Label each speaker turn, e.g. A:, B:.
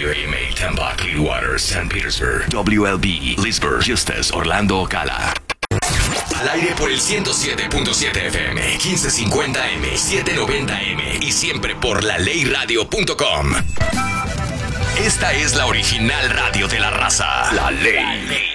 A: WAMA Tampa, Clearwater, St. Petersburg, WLB, Leesburg, Justus, Orlando, Ocala. Al aire por el 107.7 FM, 1550M, 790M y siempre por LaLeyRadio.com. Esta es la original radio de la raza. La Ley.